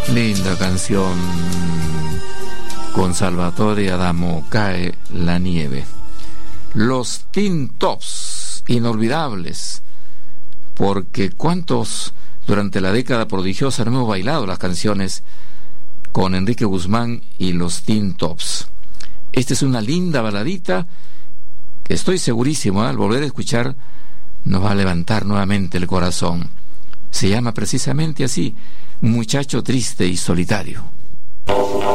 Linda canción con Salvatore Adamo, Cae la nieve. Los Tin Tops, inolvidables, porque cuántos durante la década prodigiosa no hemos bailado las canciones con Enrique Guzmán y los Tin Tops. Esta es una linda baladita que estoy segurísimo, al volver a escuchar nos va a levantar nuevamente el corazón. Se llama precisamente así, Muchacho triste y solitario.